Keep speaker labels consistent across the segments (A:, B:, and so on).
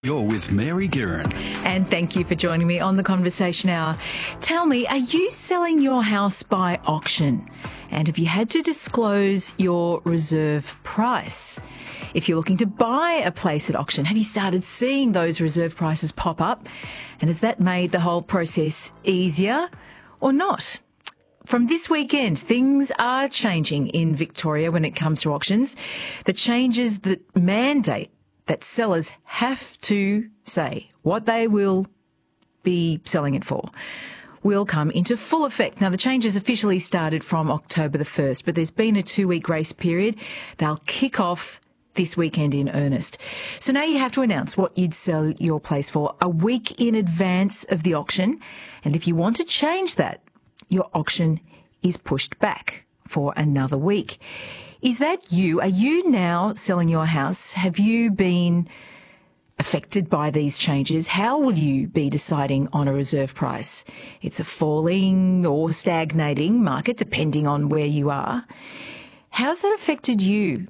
A: You're with Mary Guerin.
B: And thank you for joining me on the Conversation Hour. Tell me, are you selling your house by auction? And have you had to disclose your reserve price? If you're looking to buy a place at auction, have you started seeing those reserve prices pop up? And has that made the whole process easier or not? From this weekend, things are changing in Victoria when it comes to auctions. The changes that mandate that sellers have to say what they will be selling it for will come into full effect. Now, the changes officially started from October the 1st, but there's been a 2-week grace period. They'll kick off this weekend in earnest. So now you have to announce what you'd sell your place for a week in advance of the auction. And if you want to change that, your auction is pushed back for another week. Is that you? Are you now selling your house? Have you been affected by these changes? How will you be deciding on a reserve price? It's a falling or stagnating market, depending on where you are. How's that affected you?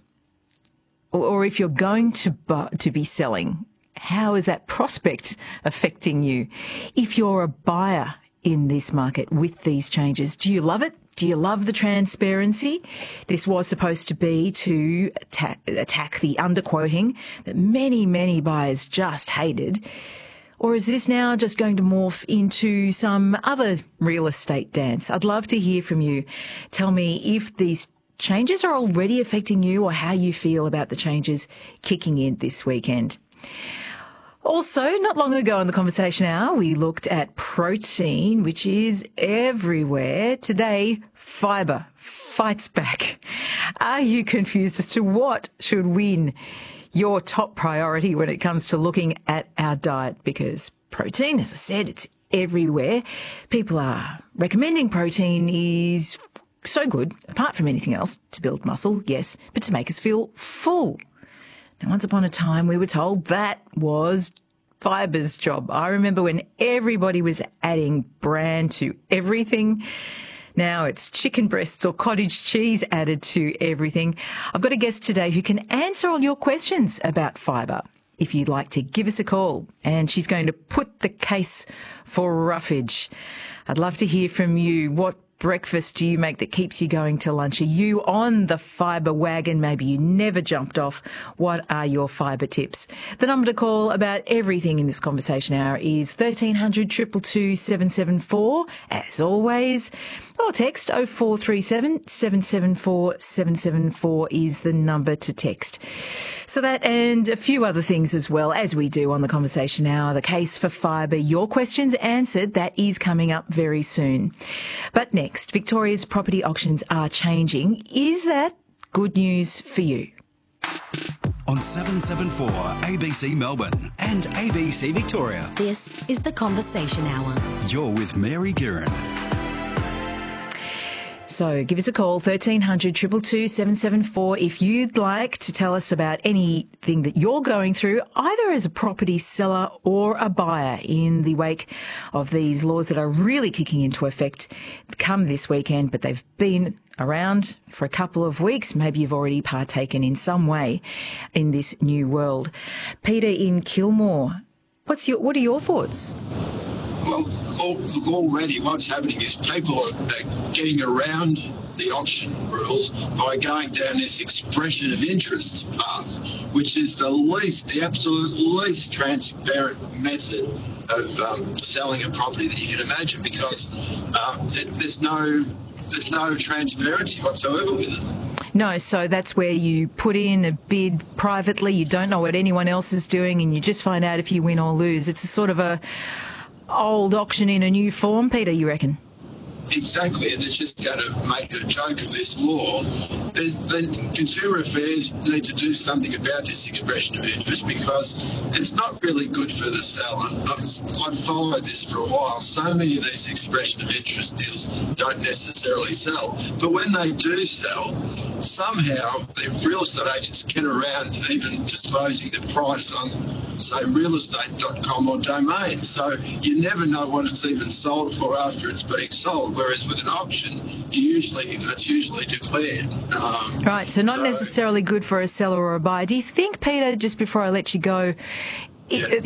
B: Or if you're going to be selling, how is that prospect affecting you? If you're a buyer in this market with these changes, do you love it? Do you love the transparency? This was supposed to be to attack the underquoting that many buyers just hated. Or is this now just going to morph into some other real estate dance? I'd love to hear from you. Tell me if these changes are already affecting you or how you feel about the changes kicking in this weekend. Also, not long ago on the Conversation Hour, we looked at protein, which is everywhere. Today, fibre fights back. Are you confused as to what should win your top priority when it comes to looking at our diet? Because protein, as I said, it's everywhere. People are recommending protein is so good, apart from anything else, to build muscle, yes, but to make us feel full. Now, once upon a time, we were told that was fiber's job. I remember when everybody was adding bran to everything. Now it's chicken breasts or cottage cheese added to everything. I've got a guest today who can answer all your questions about fibre. If you'd like to give us a call, and she's going to put the case for roughage. I'd love to hear from you. What breakfast do you make that keeps you going to lunch? Are you on the fibre wagon? Maybe you never jumped off. What are your fibre tips? The number to call about everything in this Conversation Hour is 1300 222 774, as always. Or text 0437 774 774 is the number to text. So that and a few other things as well, as we do on the Conversation Hour. The case for fibre, your questions answered, that is coming up very soon. But next, Victoria's property auctions are changing. Is that good news for you?
A: On 774 ABC Melbourne and ABC Victoria.
C: This is the Conversation Hour.
A: You're with Mary Guerin.
B: So give us a call, 1300 222 774, if you'd like to tell us about anything that you're going through, either as a property seller or a buyer, in the wake of these laws that are really kicking into effect come this weekend, but they've been around for a couple of weeks. Maybe you've already partaken in some way in this new world. Peter in Kilmore, what are your thoughts?
D: Well, already what's happening is people are getting around the auction rules by going down this expression of interest path, which is the absolute least transparent method of selling a property that you can imagine, because there's no transparency whatsoever with it.
B: No, so that's where you put in a bid privately, you don't know what anyone else is doing, and you just find out if you win or lose. It's a sort of a old auction in a new form, Peter, you reckon?
D: Exactly, and it's just going to make a joke of this law. Then Consumer Affairs need to do something about this expression of interest, because it's not really good for the seller. I've followed this for a while. So many of these expression of interest deals don't necessarily sell, but when they do sell, somehow the real estate agents get around even disclosing the price on, say, realestate.com or Domain. So you never know what it's even sold for after it's being sold, whereas with an auction, it's usually declared.
B: Right, so not necessarily good for a seller or a buyer. Do you think, Peter, just before I let you go,